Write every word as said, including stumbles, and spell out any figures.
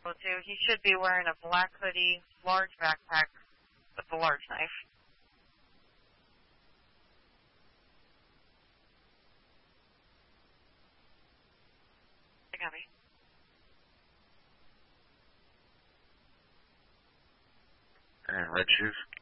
Too. He should be wearing a black hoodie, large backpack with a large knife. I got me. And red shoes.